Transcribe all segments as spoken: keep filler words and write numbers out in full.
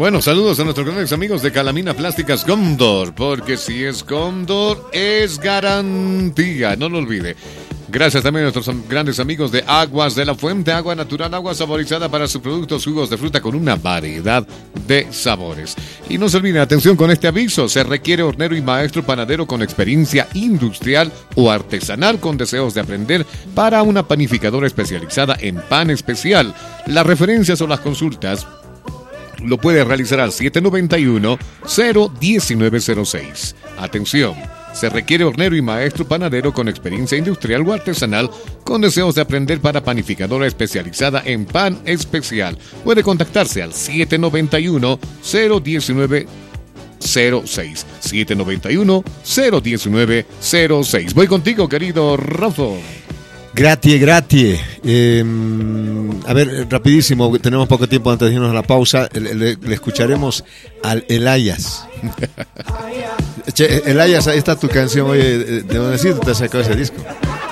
Bueno, saludos a nuestros grandes amigos de Calamina Plásticas Cóndor, porque si es Cóndor, es garantía, no lo olvide. Gracias también a nuestros grandes amigos de Aguas de la Fuente, agua natural, agua saborizada para sus productos, jugos de fruta con una variedad de sabores. Y no se olviden, atención con este aviso, se requiere hornero y maestro panadero con experiencia industrial o artesanal con deseos de aprender para una panificadora especializada en pan especial. Las referencias o las consultas lo puede realizar al siete nueve uno, cero uno nueve cero seis. Atención. Se requiere hornero y maestro panadero con experiencia industrial o artesanal con deseos de aprender para panificadora especializada en pan especial. Puede contactarse al siete nueve uno, cero uno nueve cero seis. siete nueve uno, cero uno nueve cero seis. Voy contigo, querido Rafa. Gratie, gratie. Eh, a ver, rapidísimo, tenemos poco tiempo antes de irnos a la pausa. Le, le, le escucharemos al Elayas. Che, Elayas, ahí está tu canción. Oye, ¿de dónde sí te has sacado ese disco?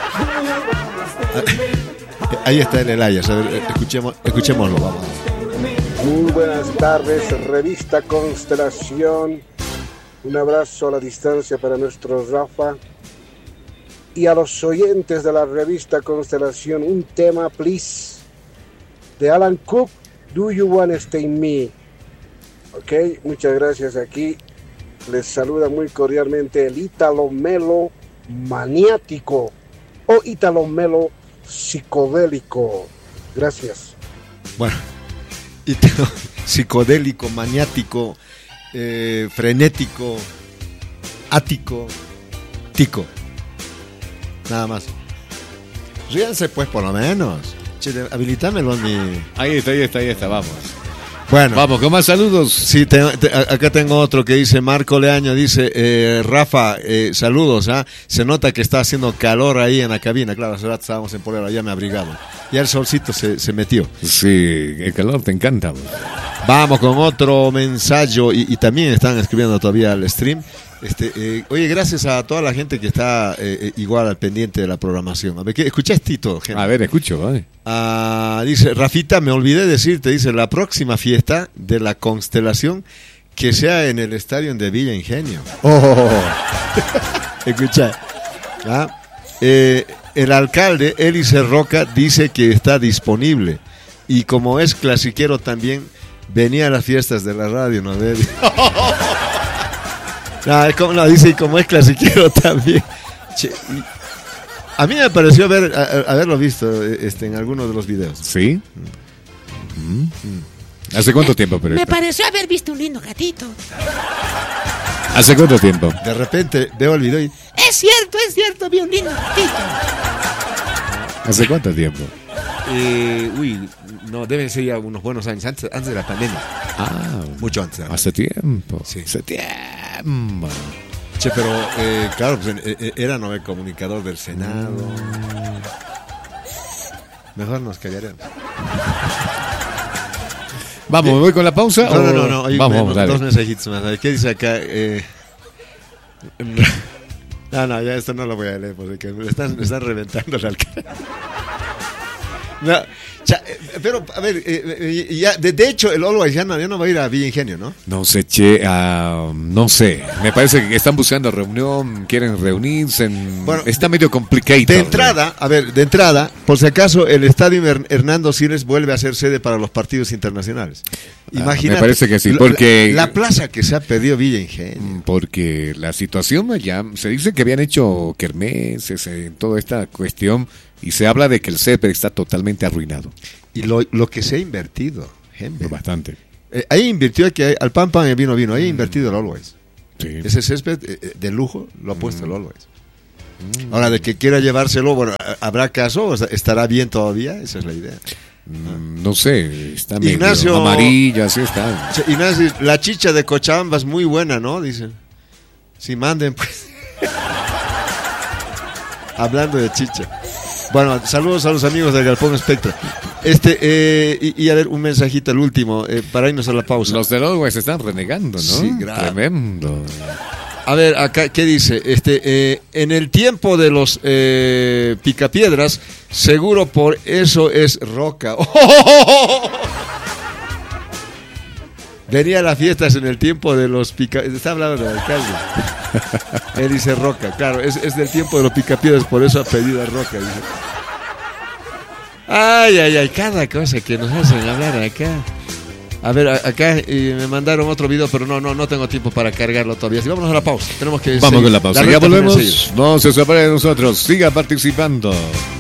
Ahí está el Elayas. A ver, escuchemos, escuchémoslo, vamos. Muy buenas tardes, Revista Constelación. Un abrazo a la distancia para nuestro Rafa. Y a los oyentes de la Revista Constelación, un tema, please, de Alan Cook, Do You Wanna Stay Me? Ok, muchas gracias. Aquí les saluda muy cordialmente el Ítalo Melo maniático o Ítalo Melo psicodélico. Gracias. Bueno, Ítalo psicodélico, maniático, eh, frenético, ático, tico. Nada más. Ríanse pues por lo menos. Che, habilitámelo en mi... Ahí está, ahí está, ahí está, vamos. Bueno. Vamos, con más saludos. Sí, te, te, acá tengo otro que dice, Marco Leaño, dice, eh, Rafa, eh, saludos, ¿ah? Se nota que está haciendo calor ahí en la cabina. Claro, hace rato estábamos en polera, ya me abrigamos. Ya el solcito se, se metió. Sí, el calor te encanta. Vamos con otro mensaje y, y también están escribiendo todavía al stream. Este, eh, oye, gracias a toda la gente que está eh, igual al pendiente de la programación. A ver, ¿qué, escuchás, Tito? Gente? A ver, escucho. ¿Vale? Ah, dice, Rafita, me olvidé decirte, dice, la próxima fiesta de la Constelación que sea en el estadio de Villa Ingenio. Oh. Escucha. ¿Ah? Eh, el alcalde, Elice Roca, dice que está disponible. Y como es clasiquero también, venía a las fiestas de la radio, ¿no? No, es como, no, dice, como es clasiquero también. Che, a mí me pareció haber, a, haberlo visto este, en alguno de los videos. ¿Sí? Mm. Mm. ¿Hace cuánto tiempo? Pero me pareció haber visto un lindo gatito. ¿Hace cuánto tiempo? De repente veo el video y... Es cierto, es cierto, vi un lindo gatito. ¿Hace cuánto tiempo? Eh, uy, no, deben ser ya unos buenos años, antes, antes de la pandemia. Ah, mucho antes. ¿No? Hace tiempo. Sí. Hace tiempo. Che, pero eh, claro, pues, eh, era no el comunicador del Senado. Mejor nos callaremos. Vamos, ¿me voy con la pausa? No, o... no, no, no. Hay vamos, me, vamos, dale. Dos mensajitos más. ¿Qué dice acá? Eh... No, no, ya esto no lo voy a leer porque me están, me están reventando el alcalde. No, cha, pero, a ver, eh, ya, de, de hecho, el Always ya no, ya no va a ir a Villa Ingenio, ¿no? No sé, che, uh, no sé. Me parece que están buscando reunión, quieren reunirse. En... Bueno, está medio complicado. De entrada, a ver, de entrada, por si acaso, el estadio Hernando Siles vuelve a ser sede para los partidos internacionales. Imagínate. Ah, me parece que sí, porque... La, la plaza que se ha perdido Villa Ingenio. Porque la situación allá, se dice que habían hecho kermeses en toda esta cuestión... Y se habla de que el césped está totalmente arruinado. Y lo, lo que se ha invertido, gente. Bastante. Eh, ahí invirtió, que al pan pan y vino vino, ahí ha invertido el Always. Sí. Ese césped eh, de lujo lo ha puesto mm. el Always. Mm. Ahora, de que quiera llevárselo, bueno, ¿habrá caso? O sea, ¿estará bien todavía? Esa es la idea. Mm, no sé, está medio Ignacio, amarilla, así está. Ignacio, la chicha de Cochabamba es muy buena, ¿no? Dicen. Si manden, pues. Hablando de chicha. Bueno, saludos a los amigos del Galpón Spectra. Este, eh, y, y a ver, un mensajito, el último, eh, para irnos a la pausa. Los de Always se están renegando, ¿no? Sí, grave. Tremendo. A ver, acá, ¿qué dice? Este, eh, en el tiempo de los eh, picapiedras, seguro por eso es roca. Venía a las fiestas en el tiempo de los pica... Está hablando del alcalde. Él dice Roca, claro, es, es del tiempo de los picapiedras, por eso ha pedido a Roca. Dice. Ay, ay, ay, cada cosa que nos hacen hablar acá. A ver, acá eh, me mandaron otro video, pero no, no, no tengo tiempo para cargarlo todavía. Sí, vámonos a la pausa. Tenemos que Vamos seguir. con la pausa. La Ya volvemos. No se separe de nosotros. Siga participando.